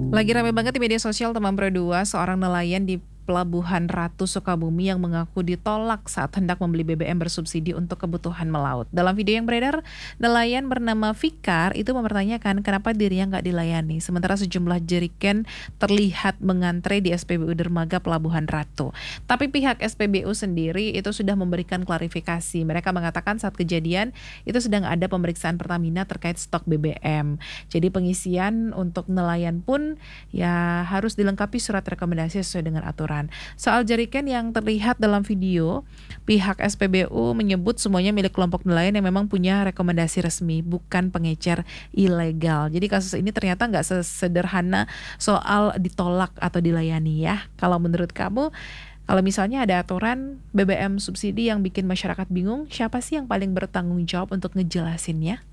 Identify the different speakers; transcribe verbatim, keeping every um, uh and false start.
Speaker 1: Lagi ramai banget di media sosial teman berdua, seorang nelayan di Pelabuhan Ratu Sukabumi yang mengaku ditolak saat hendak membeli B B M bersubsidi untuk kebutuhan melaut. Dalam video yang beredar, nelayan bernama Fikar itu mempertanyakan kenapa dirinya nggak dilayani, sementara sejumlah jerigen terlihat mengantre di S P B U Dermaga Pelabuhan Ratu. Tapi pihak S P B U sendiri itu sudah memberikan klarifikasi. Mereka mengatakan saat kejadian itu sedang ada pemeriksaan Pertamina terkait stok B B M. Jadi pengisian untuk nelayan pun ya harus dilengkapi surat rekomendasi sesuai dengan aturan. Soal jerigen yang terlihat dalam video, pihak S P B U menyebut semuanya milik kelompok nelayan yang memang punya rekomendasi resmi, bukan pengecer ilegal. Jadi kasus ini ternyata nggak sesederhana soal ditolak atau dilayani ya. Kalau menurut kamu, kalau misalnya ada aturan B B M subsidi yang bikin masyarakat bingung, siapa sih yang paling bertanggung jawab untuk ngejelasinnya?